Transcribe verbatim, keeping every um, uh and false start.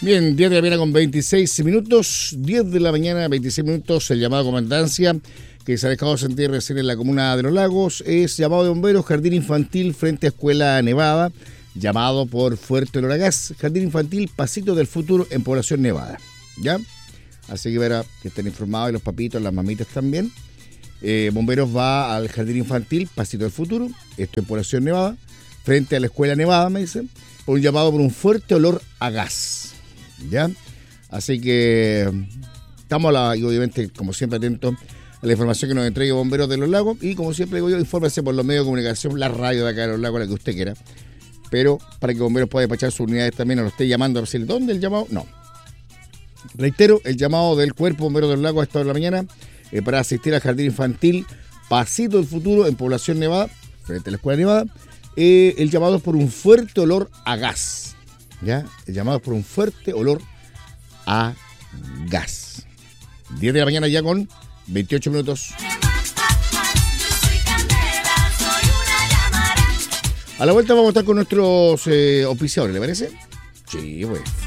Bien, diez de la mañana con veintiséis minutos, diez de la mañana, veintiséis minutos, el llamado a comandancia que se ha dejado sentir recién en la comuna de Los Lagos es llamado de bomberos, jardín infantil frente a Escuela Nevada, llamado por fuerte olor a gas, jardín infantil Pasito del Futuro en Población Nevada, ¿ya? Así que verá que estén informados y los papitos, las mamitas también. Eh, bomberos va al jardín infantil Pasito del Futuro, esto en Población Nevada, frente a la Escuela Nevada, me dicen, por un llamado por un fuerte olor a gas, ¿ya? Así que estamos, a la, y obviamente, como siempre, atentos a la información que nos entregue Bomberos de Los Lagos. Y como siempre digo yo, infórmese por los medios de comunicación, la radio de acá de Los Lagos, la que usted quiera. Pero para que Bomberos pueda despachar sus unidades también, no lo esté llamando a decir dónde el llamado, no. Reitero, el llamado del Cuerpo Bomberos de Los Lagos a esta hora de la mañana eh, para asistir al Jardín Infantil Pasito del Futuro en Población Nevada, frente a la Escuela Nevada. Eh, el llamado es por un fuerte olor a gas, ¿ya? El llamado es por un fuerte olor a gas. diez de la mañana ya con veintiocho minutos. A la vuelta vamos a estar con nuestros eh, auspiciadores, ¿le parece? Sí, pues.